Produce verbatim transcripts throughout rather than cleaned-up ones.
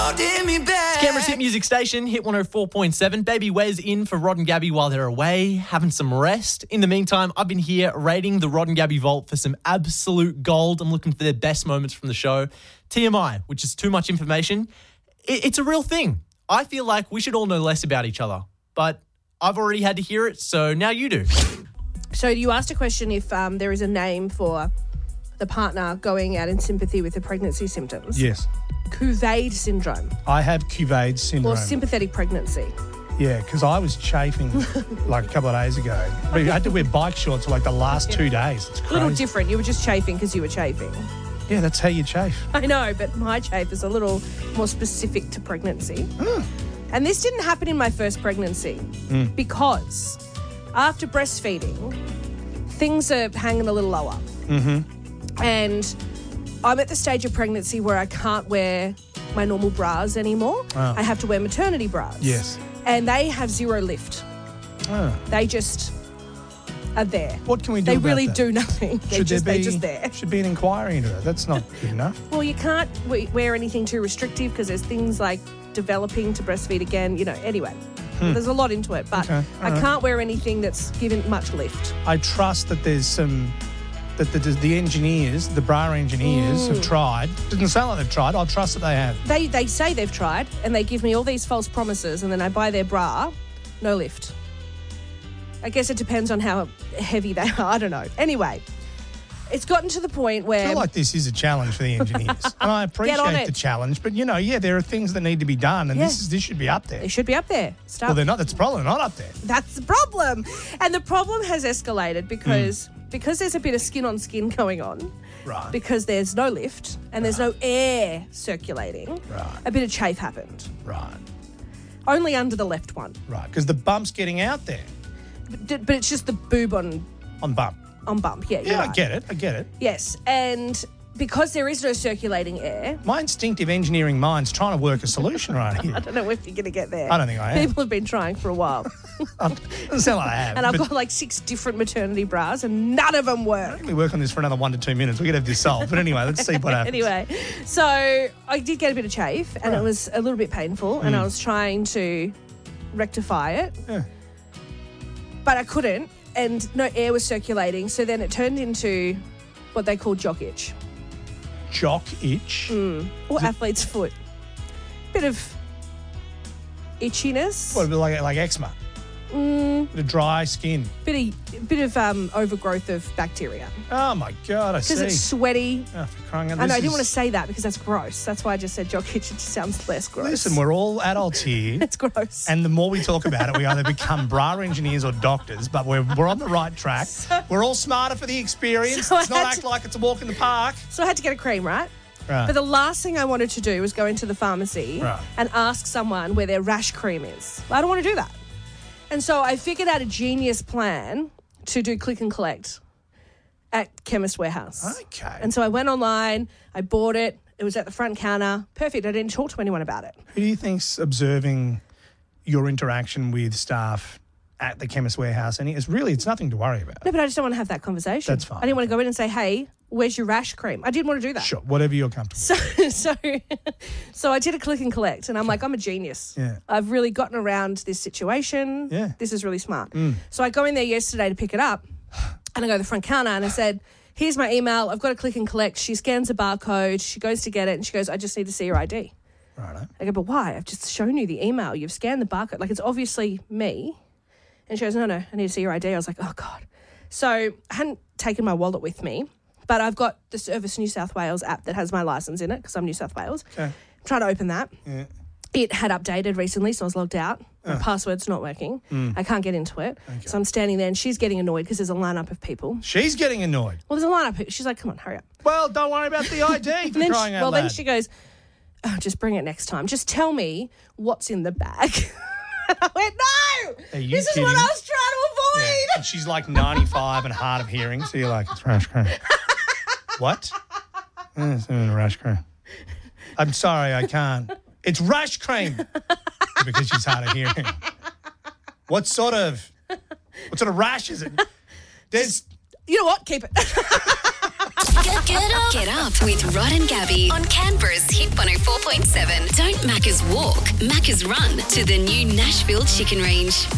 holding me back. It's Canberra's hit music station, Hit one oh four point seven. Baby Wes in for Rod and Gabby while they're away, having some rest. In the meantime, I've been here raiding the Rod and Gabby vault for some absolute gold. I'm looking for their best moments from the show. T M I, which is too much information. It, it's a real thing. I feel like we should all know less about each other, but I've already had to hear it, so now you do. So you asked a question if um, there is a name for the partner going out in sympathy with the pregnancy symptoms. Yes. Couvade syndrome I have Couvade syndrome. or sympathetic pregnancy. Yeah, because I was chafing like a couple of days ago. But I had to wear bike shorts for like the last two days. It's A crazy. little different. You were just chafing because you were chafing. Yeah, that's how you chafe. I know, but my chafe is a little more specific to pregnancy. Mm. And this didn't happen in my first pregnancy Mm. because after breastfeeding, things are hanging a little lower. Mm-hmm. And I'm at the stage of pregnancy where I can't wear my normal bras anymore. Oh. I have to wear maternity bras. Yes. And they have zero lift. Oh. They just are there. What can we do They about really that? do nothing. They're Should just, there be, they're just there. should be an inquiry into it. That's not good enough. Well, you can't we- wear anything too restrictive because there's things like developing to breastfeed again. You know, anyway, Hmm. there's a lot into it. But Okay, I all right. can't wear anything that's given much lift. I trust that there's some, that the, the engineers, the bra engineers Mm. have tried. Doesn't sound like they've tried. I'll trust that they have. They they say they've tried and they give me all these false promises and then I buy their bra, no lift. I guess it depends on how heavy they are. I don't know. Anyway, it's gotten to the point I where feel like this is a challenge for the engineers. And I appreciate on the it. challenge, but, you know, yeah, there are things that need to be done, and Yeah. this is this should be up there. they should be up there. Start Well, they're not. That's probably not up there. That's the problem. And the problem has escalated because Hmm. because there's a bit of skin on skin going on. Right. Because there's no lift and there's no air circulating. Right. A bit of chafe happened. Right. Only under the left one. Right. Because the bump's getting out there But, but it's just the boob on on bump. on bump. Yeah, you're Yeah, I right. get it. I get it. Yes. And because there is no circulating air, My instinctive engineering mind's trying to work a solution right here. I don't know if you're going to get there. I don't think I am. People have been trying for a while. Doesn't sound like I have. and I've but got like six different maternity bras and none of them work. we work on this for another one to two minutes. We could have this solved. But anyway, let's see what happens. Anyway, so I did get a bit of chafe and Right. it was a little bit painful and I was trying to rectify it, Yeah. but I couldn't and no air was circulating. So then it turned into what they call jock itch Jock itch. or athlete's foot. Bit of itchiness, What, a bit like, like eczema? mm, The dry skin. bit of, bit of um, overgrowth of bacteria Oh, my God, I see. because it's sweaty. Oh, for crying out I know, I this didn't want to is- say that because that's gross. That's why I just said jock itch. It just sounds less gross. Listen, we're all adults here. It's gross. And the more we talk about it, we either become bra engineers or doctors, but we're, we're on the right track. We're all smarter for the experience. So I Let's not had act to- like it's a walk in the park. So I had to get a cream, right? Right. But the last thing I wanted to do was go into the pharmacy Right. and ask someone where their rash cream is. I don't want to do that. And so I figured out a genius plan to do click and collect at Chemist Warehouse. Okay. And so I went online, I bought it, it was at the front counter. Perfect. I didn't talk to anyone about it. Who do you think's observing your interaction with staff at the Chemist Warehouse? And it's really, it's nothing to worry about. No, but I just don't want to have that conversation. That's fine. I didn't want to go in and say, hey, where's your rash cream? I didn't want to do that. Sure, whatever you're comfortable. So, so, so I did a click and collect, and I'm like, I'm a genius. Yeah. I've really gotten around this situation. Yeah. This is really smart. So I go in there yesterday to pick it up, and I go to the front counter, and I said, here's my email. I've got a click and collect. She scans a barcode. She goes to get it, and she goes, I just need to see your I D. Righto. I go, but why? I've just shown you the email. You've scanned the barcode. Like, it's obviously me. And she goes, no, no, I need to see your I D. I was like, oh, God. So I hadn't taken my wallet with me, but I've got the Service New South Wales app that has my licence in it because I'm New South Wales. Okay. I'm trying to open that. Yeah. It had updated recently, so I was logged out. My password's not working. I can't get into it. So I'm standing there and she's getting annoyed because there's a lineup of people. She's getting annoyed. Well, there's a lineup. Of, she's like, come on, hurry up. Well, don't worry about the I D for And then crying she, out well, loud. then she goes, oh, just bring it next time. Just tell me what's in the bag. And I went, no, Are you this is what kidding? I was trying to avoid. Yeah. And she's like ninety-five and hard of hearing, so you're like, it's rash cream. What? Eh, It's a rash cream. I'm sorry, I can't. It's rash cream. Because she's hard of hearing. What sort of, what sort of rash is it? There's You know what? Keep it. Get, get up. Get up with Rod and Gabby on Canberra's Hit one oh four point seven. Don't Macca's walk, Macca's run to the new Nashville Chicken Range.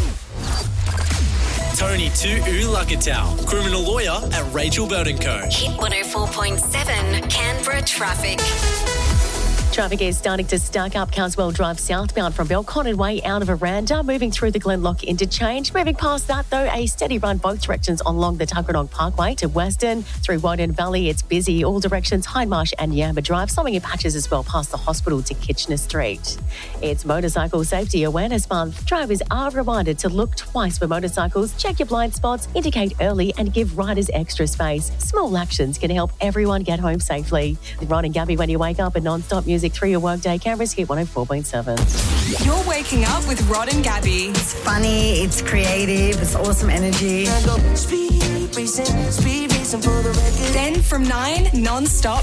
Tony Tu'ulakatau, criminal lawyer at Rachel Bird and Co. Hit one oh four point seven, Canberra traffic. Traffic is starting to stack up Caswell Drive southbound from Belconnen Way out of Aranda, moving through the Glenlock interchange. Moving past that, though, a steady run both directions along the Tuggeranong Parkway to Western. Through Woden Valley, it's busy. All directions, Hindmarsh and Yamba Drive. Slowing in patches as well past the hospital to Kitchener Street. It's Motorcycle Safety Awareness Month. Drivers are reminded to look twice for motorcycles, check your blind spots, indicate early and give riders extra space. Small actions can help everyone get home safely. Rod and Gabby, when you wake up, and non-stop music through your workday. Canberra's Hit one oh four point seven. You're waking up with Rod and Gabby. It's funny, it's creative, it's awesome energy. Then from nine, non-stop